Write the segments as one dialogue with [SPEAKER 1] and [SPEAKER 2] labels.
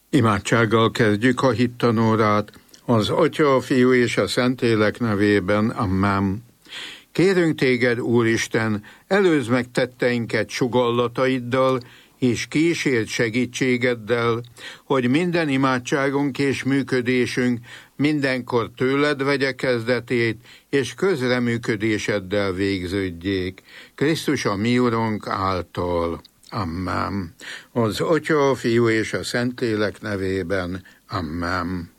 [SPEAKER 1] Imádsággal kezdjük a hittanórát, az Atya, a Fiú és a Szentlélek nevében, amen. Kérünk téged, Úristen, előzd meg tetteinket sugallataiddal, és kísérd segítségeddel, hogy minden imádságunk és működésünk mindenkor tőled vegye kezdetét, és közreműködéseddel végződjék. Krisztus a mi Urunk által. Amen. Az Atya, a Fiú és a Szentlélek nevében. Amen.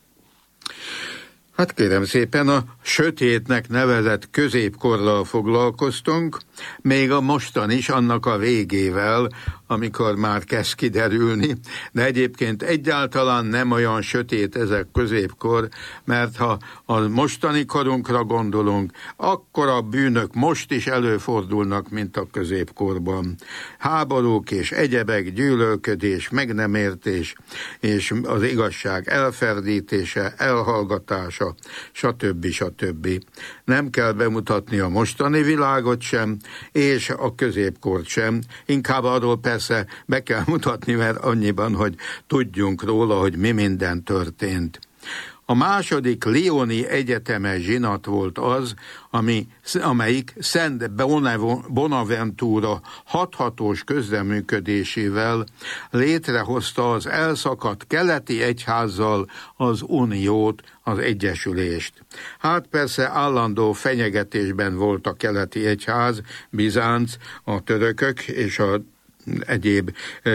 [SPEAKER 1] Hát kérem szépen, a sötétnek nevezett középkorral foglalkoztunk, még a mostan is, annak a végével, amikor már kezd kiderülni, de egyébként egyáltalán nem olyan sötét ez a középkor, mert ha a mostani korunkra gondolunk, akkor a bűnök most is előfordulnak, mint a középkorban. Háborúk és egyebek, gyűlölködés, meg nem értés, és az igazság elferdítése, elhallgatása, stb. Nem kell bemutatni a mostani világot sem, és a középkort sem, inkább arról persze be kell mutatni, mert annyiban, hogy tudjunk róla, hogy mi minden történt. A második lyoni egyetemes zsinat volt az, amelyik Szent Bonaventura hathatós közreműködésével létrehozta az elszakadt keleti egyházzal az uniót, az egyesülést. Hát persze állandó fenyegetésben volt a keleti egyház, Bizánc, a törökök és a egyéb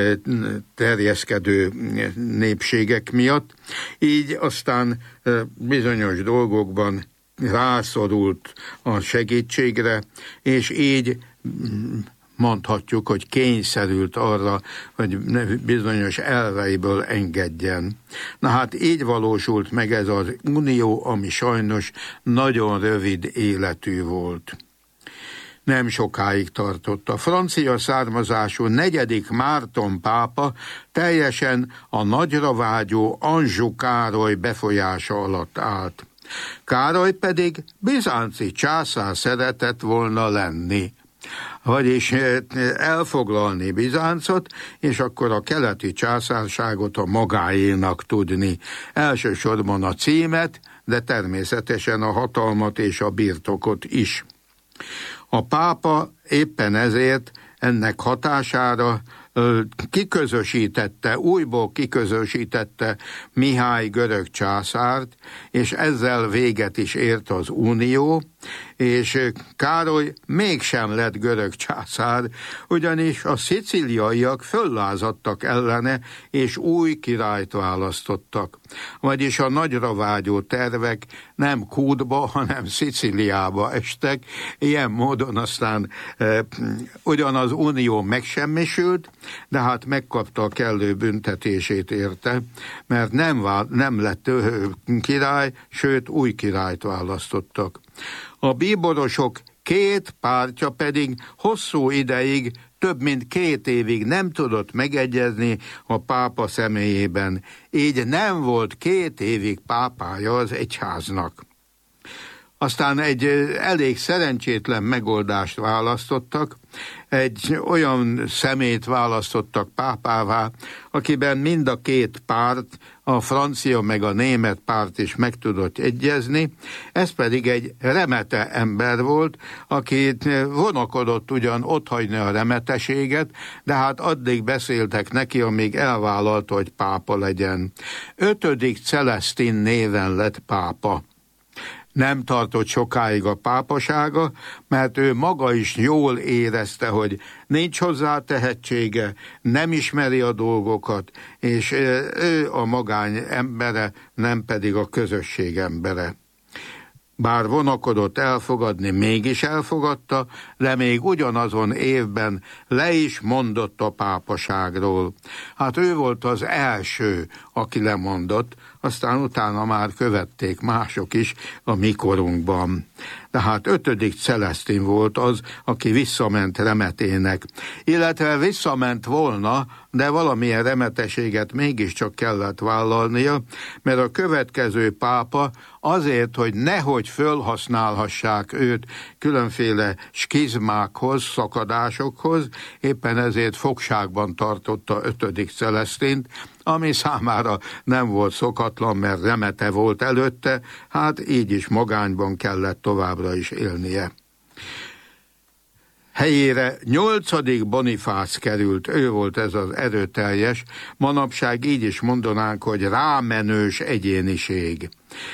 [SPEAKER 1] terjeszkedő népségek miatt, így aztán bizonyos dolgokban rászorult a segítségre, és így mondhatjuk, hogy kényszerült arra, hogy bizonyos elveiből engedjen. Na hát így valósult meg ez az unió, ami sajnos nagyon rövid életű volt. Nem sokáig tartott. A francia származású 4. Márton pápa teljesen a nagyra vágyó Anjou Károly befolyása alatt állt. Károly pedig bizánci császár szeretett volna lenni, vagyis elfoglalni Bizáncot, és akkor a keleti császárságot a magáénak tudni. Elsősorban a címet, de természetesen a hatalmat és a birtokot is. A pápa éppen ezért ennek hatására újból kiközösítette Mihály görög császárt, és ezzel véget is ért az unió, és Károly mégsem lett görög császár, ugyanis a szicíliaiak föllázadtak ellene, és új királyt választottak. Vagyis a nagyra vágyó tervek nem Kútba, hanem Szicíliába estek, ilyen módon aztán ugyan az unió megsemmisült, de hát megkapta a kellő büntetését érte, mert nem lett király, sőt új királyt választottak. A bíborosok 2 pártja pedig hosszú ideig, több mint 2 évig nem tudott megegyezni a pápa személyében, így nem volt 2 évig pápája az egyháznak. Aztán egy elég szerencsétlen megoldást választottak, egy olyan személyt választottak pápává, akiben mind a 2 párt, a francia meg a német párt is meg tudott egyezni, ez pedig egy remete ember volt, aki vonakodott ugyan otthagyni a remeteséget, de hát addig beszéltek neki, amíg elvállalta, hogy pápa legyen. 5. Celesztin néven lett pápa. Nem tartott sokáig a pápasága, mert ő maga is jól érezte, hogy nincs hozzá tehetsége, nem ismeri a dolgokat, és ő a magány embere, nem pedig a közösség embere. Bár vonakodott elfogadni, mégis elfogadta, de még ugyanazon évben le is mondott a pápaságról. Hát ő volt az első, aki lemondott, aztán utána már követték mások is a mi korunkban. De hát 5. Celesztin volt az, aki visszament remetének, illetve visszament volna, de valamilyen remeteséget mégiscsak kellett vállalnia, mert a következő pápa azért, hogy nehogy fölhasználhassák őt különféle skizmákhoz, szakadásokhoz, éppen ezért fogságban tartotta 5. Celesztint, ami számára nem volt szokatlan, mert remete volt előtte, hát így is magányban kellett továbbra is élnie. Helyére 8. Bonifác került, ő volt ez az erőteljes, manapság így is mondanánk, hogy rámenős egyéniség.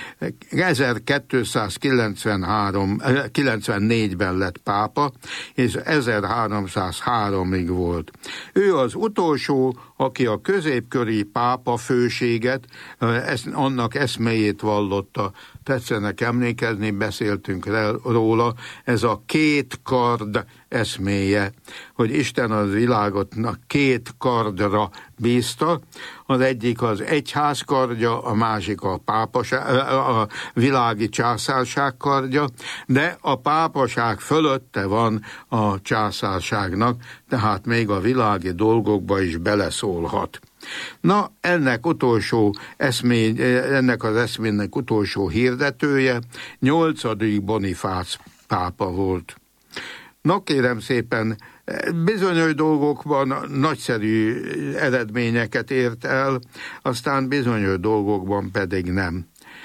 [SPEAKER 1] 1294-ben lett pápa, és 1303-ig volt. Ő az utolsó, aki a középkori pápa főséget, annak eszméjét vallotta. Tetszenek emlékezni, beszéltünk róla, ez a két kard eszméje, hogy Isten az világot két kardra bízta, az egyik az egyház kardja, a másik a világi császárság kardja, de a pápaság fölötte van a császárságnak, tehát még a világi dolgokba is beleszólhat. Na, ennek az eszmének utolsó hirdetője 8. Bonifác pápa volt. Na kérem szépen, bizonyos dolgokban nagyszerű eredményeket ért el, aztán bizonyos dolgokban pedig nem.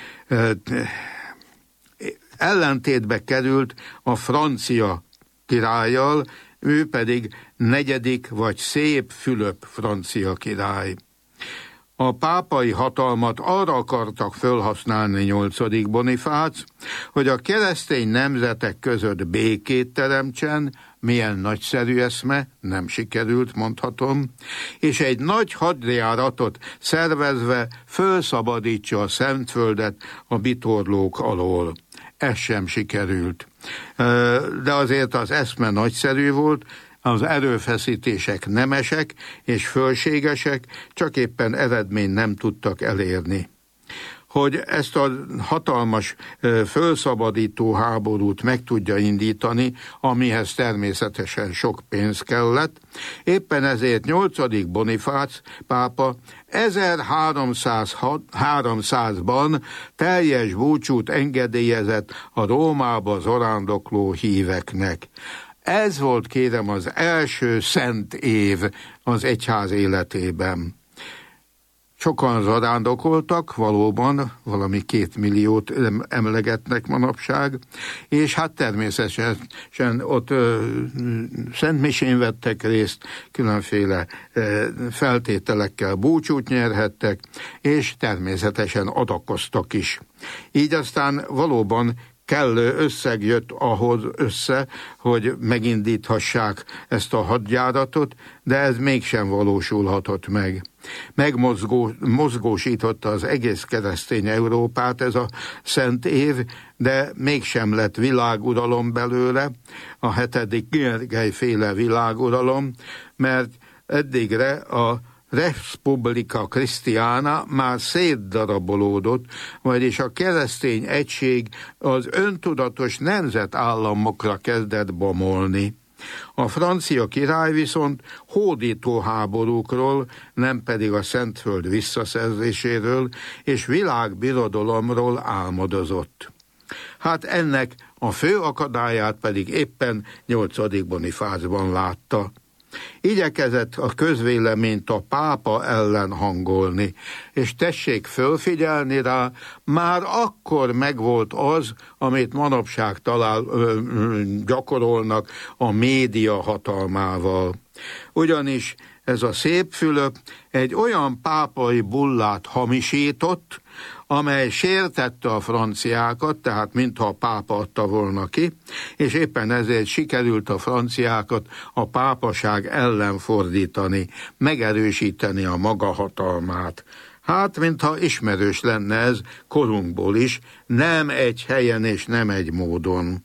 [SPEAKER 1] Ellentétbe került a francia királlyal, ő pedig 4. vagy Szép Fülöp francia király. A pápai hatalmat arra akartak felhasználni 8. Bonifác, hogy a keresztény nemzetek között békét teremtsen, milyen nagyszerű eszme, nem sikerült, mondhatom, és egy nagy hadjáratot szervezve fölszabadítsa a Szentföldet a bitorlók alól. Ez sem sikerült. De azért az eszme nagyszerű volt, az erőfeszítések nemesek és fölségesek, csak éppen eredményt nem tudtak elérni. Hogy ezt a hatalmas fölszabadító háborút meg tudja indítani, amihez természetesen sok pénz kellett, éppen ezért 8. Bonifác pápa 1300-ban teljes búcsút engedélyezett a Rómába zarándokló híveknek. Ez volt, kérem, az első szent év az egyház életében. Sokan zarándokoltak, valóban, valami 2 milliót emlegetnek manapság, és hát természetesen ott szentmisén vettek részt, különféle feltételekkel búcsút nyerhettek, és természetesen adakoztak is. Így aztán valóban kellő összeg jött ahhoz össze, hogy megindíthassák ezt a hadjáratot, de ez mégsem valósulhatott meg. Megmozgósította az egész keresztény Európát ez a szent év, de mégsem lett világuralom belőle, a 7. Gergely-féle világuralom, mert eddigre a Respublika Christiana már szétdarabolódott, vagyis a keresztény egység az öntudatos nemzetállamokra kezdett bomolni. A francia király viszont hódító háborúkról, nem pedig a Szentföld visszaszerzéséről és világbirodalomról álmodozott. Hát ennek a fő akadályát pedig éppen 8. Bonifácban látta. Igyekezett a közvéleményt a pápa ellen hangolni, és tessék fölfigyelni rá, már akkor megvolt az, amit manapság gyakorolnak a média hatalmával. Ugyanis ez a Szép Fülöp egy olyan pápai bullát hamisított, amely sértette a franciákat, tehát mintha a pápa adta volna ki, és éppen ezért sikerült a franciákat a pápaság ellen fordítani, megerősíteni a maga hatalmát. Hát, mintha ismerős lenne ez korunkból is, nem egy helyen és nem egy módon.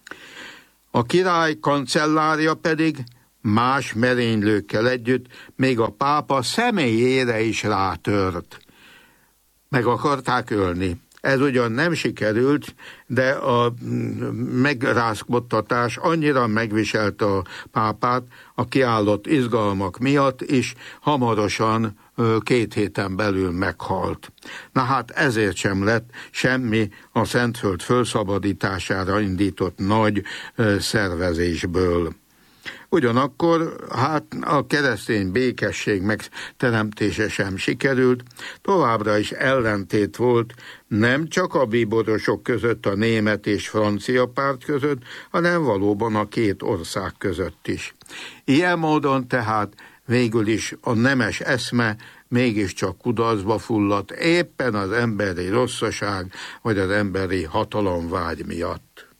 [SPEAKER 1] A király kancellárja pedig más merénylőkkel együtt még a pápa személyére is rátört. Meg akarták ölni. Ez ugyan nem sikerült, de a megrázkodtatás annyira megviselte a pápát a kiállott izgalmak miatt, és hamarosan 2 héten belül meghalt. Na hát ezért sem lett semmi a Szentföld fölszabadítására indított nagy szervezésből. Ugyanakkor a keresztény békesség megteremtése sem sikerült, továbbra is ellentét volt nem csak a bíborosok között, a német és francia párt között, hanem valóban a két ország között is. Ilyen módon tehát végül is a nemes eszme mégiscsak kudarcba fulladt éppen az emberi rosszaság vagy az emberi hatalomvágy miatt.